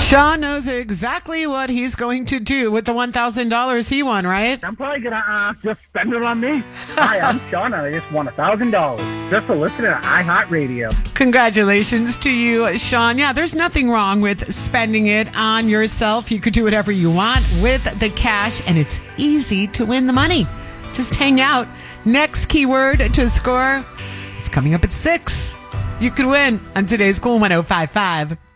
Sean knows exactly what he's going to do with the $1,000 he won, right? I'm probably going to just spend it on me. Hi, I'm Sean, and I just won $1,000 just for listening to iHeartRadio. Congratulations to you, Sean. Yeah, there's nothing wrong with spending it on yourself. You could do whatever you want with the cash, and it's easy to win the money. Just hang out. Next keyword to score, it's coming up at 6. You could win on today's Cool 105.5.